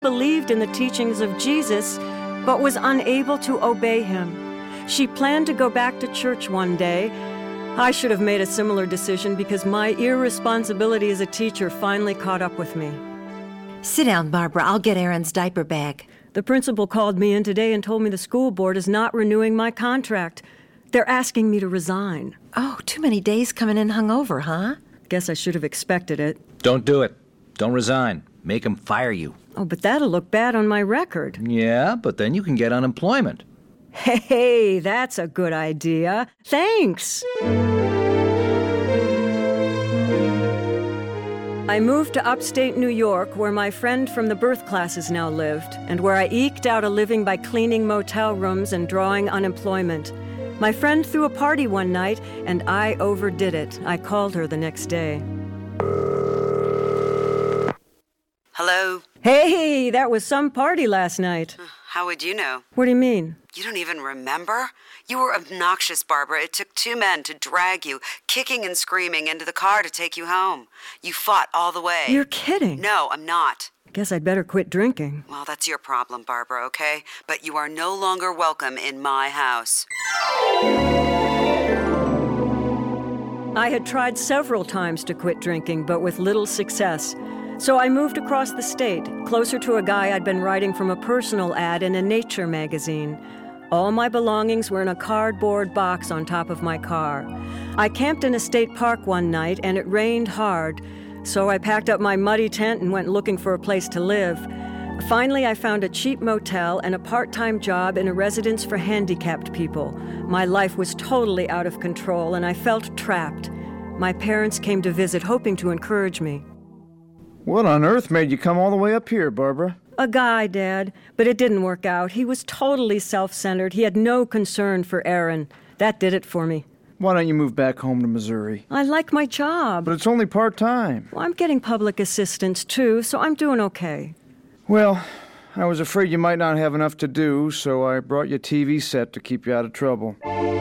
believed in the teachings of Jesus, but was unable to obey him. She planned to go back to church one day. I should have made a similar decision because my irresponsibility as a teacher finally caught up with me. Sit down, Barbara. I'll get Aaron's diaper bag. The principal called me in today and told me the school board is not renewing my contract. They're asking me to resign. Oh, too many days coming in hungover, huh? Guess I should have expected it. Don't do it. Don't resign. Make them fire you. Oh, but that'll look bad on my record. Yeah, but then you can get unemployment. Hey, that's a good idea. Thanks. I moved to upstate New York, where my friend from the birth classes now lived, and where I eked out a living by cleaning motel rooms and drawing unemployment. My friend threw a party one night, and I overdid it. I called her the next day. Hello? Hey, that was some party last night. How would you know? What do you mean? You don't even remember? You were obnoxious, Barbara. It took 2 men to drag you, kicking and screaming, into the car to take you home. You fought all the way. You're kidding. No, I'm not. Guess I'd better quit drinking. Well, that's your problem, Barbara, okay? But you are no longer welcome in my house. I had tried several times to quit drinking, but with little success. So I moved across the state, closer to a guy I'd been writing from a personal ad in a nature magazine. All my belongings were in a cardboard box on top of my car. I camped in a state park one night, and it rained hard, so I packed up my muddy tent and went looking for a place to live. Finally, I found a cheap motel and a part-time job in a residence for handicapped people. My life was totally out of control, and I felt trapped. My parents came to visit, hoping to encourage me. What on earth made you come all the way up here, Barbara? A guy, Dad, but it didn't work out. He was totally self-centered. He had no concern for Aaron. That did it for me. Why don't you move back home to Missouri? I like my job. But it's only part-time. Well, I'm getting public assistance, too, so I'm doing okay. Well, I was afraid you might not have enough to do, so I brought you a TV set to keep you out of trouble.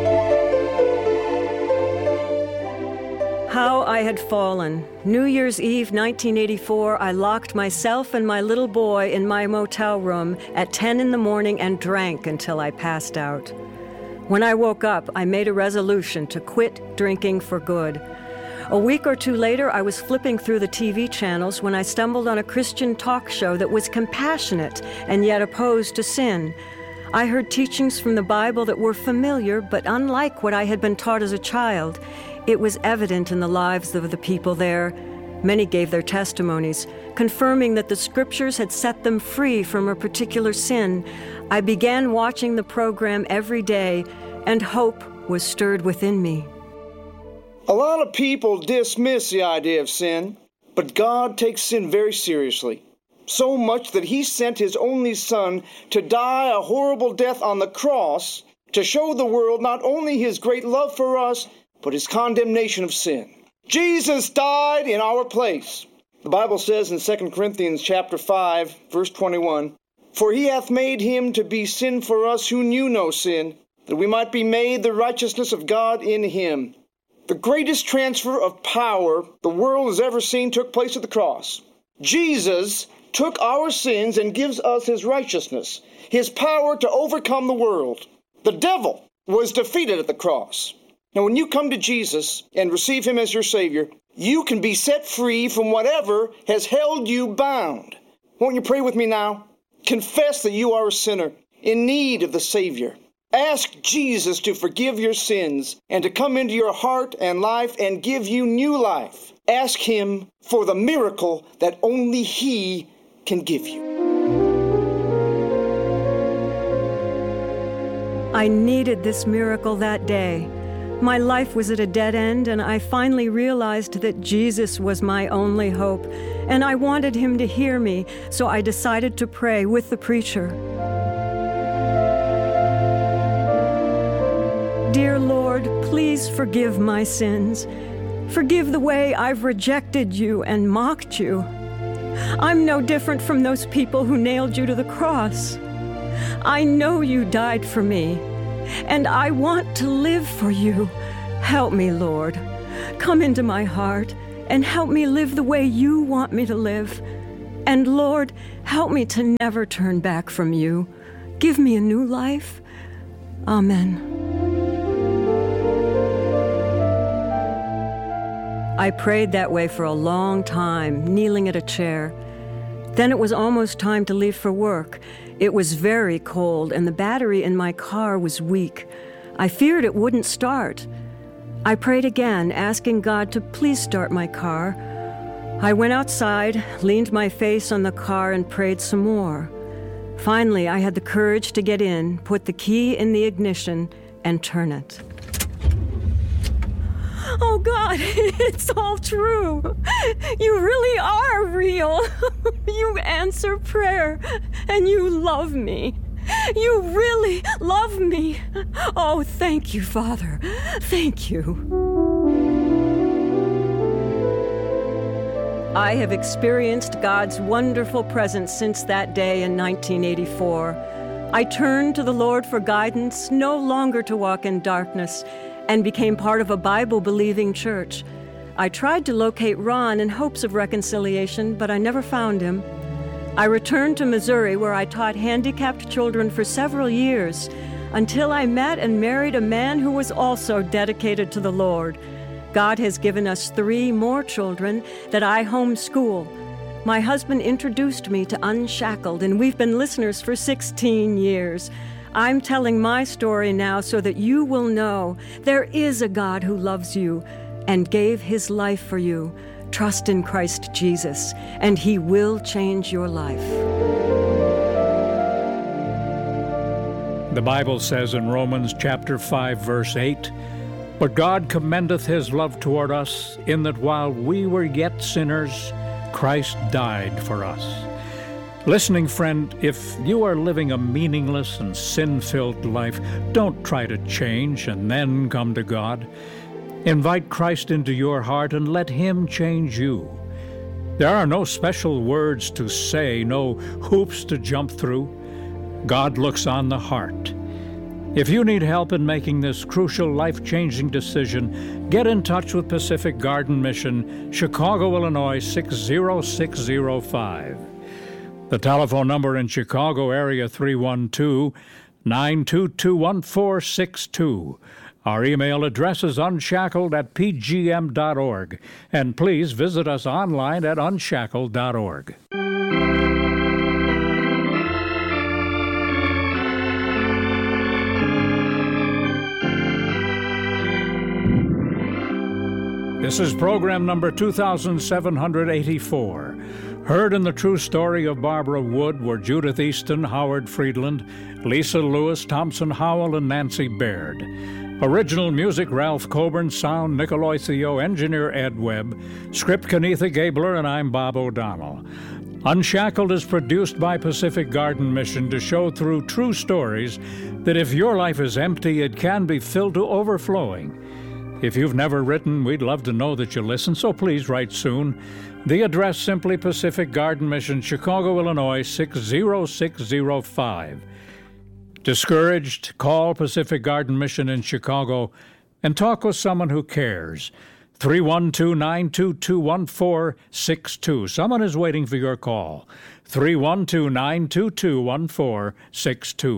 How I had fallen. New Year's Eve, 1984, I locked myself and my little boy in my motel room at 10 in the morning and drank until I passed out. When I woke up, I made a resolution to quit drinking for good. A week or two later, I was flipping through the TV channels when I stumbled on a Christian talk show that was compassionate and yet opposed to sin. I heard teachings from the Bible that were familiar, but unlike what I had been taught as a child. It was evident in the lives of the people there. Many gave their testimonies, confirming that the scriptures had set them free from a particular sin. I began watching the program every day, and hope was stirred within me. A lot of people dismiss the idea of sin, but God takes sin very seriously. So much that he sent his only son to die a horrible death on the cross to show the world not only his great love for us, but his condemnation of sin. Jesus died in our place. The Bible says in 2 Corinthians chapter 5, verse 21, "For he hath made him to be sin for us who knew no sin, that we might be made the righteousness of God in him." The greatest transfer of power the world has ever seen took place at the cross. Jesus took our sins and gives us his righteousness, his power to overcome the world. The devil was defeated at the cross. Now, when you come to Jesus and receive him as your Savior, you can be set free from whatever has held you bound. Won't you pray with me now? Confess that you are a sinner in need of the Savior. Ask Jesus to forgive your sins and to come into your heart and life and give you new life. Ask him for the miracle that only he can give you. I needed this miracle that day. My life was at a dead end, and I finally realized that Jesus was my only hope, and I wanted him to hear me, so I decided to pray with the preacher. Dear Lord, please forgive my sins. Forgive the way I've rejected you and mocked you. I'm no different from those people who nailed you to the cross. I know you died for me, and I want to live for you. Help me, Lord. Come into my heart and help me live the way you want me to live. And Lord, help me to never turn back from you. Give me a new life. Amen. I prayed that way for a long time, kneeling at a chair. Then it was almost time to leave for work. It was very cold, and the battery in my car was weak. I feared it wouldn't start. I prayed again, asking God to please start my car. I went outside, leaned my face on the car, and prayed some more. Finally, I had the courage to get in, put the key in the ignition, and turn it. Oh, God, it's all true. You really are real. You answer prayer, and you love me. You really love me. Oh, thank you, Father. Thank you. I have experienced God's wonderful presence since that day in 1984. I turned to the Lord for guidance, no longer to walk in darkness, and became part of a Bible-believing church. I tried to locate Ron in hopes of reconciliation, but I never found him. I returned to Missouri, where I taught handicapped children for several years, until I met and married a man who was also dedicated to the Lord. God has given us 3 more children that I homeschool. My husband introduced me to Unshackled, and we've been listeners for 16 years. I'm telling my story now so that you will know there is a God who loves you and gave his life for you. Trust in Christ Jesus, and he will change your life. The Bible says in Romans chapter 5, verse 8, "But God commendeth his love toward us, in that while we were yet sinners, Christ died for us." Listening friend, if you are living a meaningless and sin-filled life, don't try to change and then come to God. Invite Christ into your heart and let him change you. There are no special words to say, no hoops to jump through. God looks on the heart. If you need help in making this crucial life-changing decision, get in touch with Pacific Garden Mission, Chicago, Illinois 60605. The telephone number in Chicago area 312-922-1462. Our email address is unshackled@pgm.org. And please visit us online at unshackled.org. This is program number 2784. Heard in the true story of Barbara Wood were Judith Easton, Howard Friedland, Lisa Lewis, Thompson Howell, and Nancy Baird. Original music, Ralph Coburn. Sound, Nicoloithio. Engineer, Ed Webb. Script, Kenetha Gabler, and I'm Bob O'Donnell. Unshackled is produced by Pacific Garden Mission to show through true stories that if your life is empty, it can be filled to overflowing. If you've never written, we'd love to know that you listen, so please write soon. The address, simply Pacific Garden Mission, Chicago, Illinois 60605. Discouraged? Call Pacific Garden Mission in Chicago and talk with someone who cares. 312-922-1462. Someone is waiting for your call. 312-922-1462.